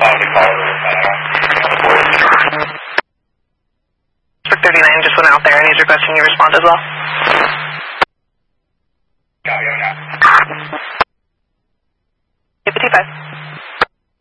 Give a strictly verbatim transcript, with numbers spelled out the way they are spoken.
District thirty-nine just went out there and he's requesting you respond as well. Two five.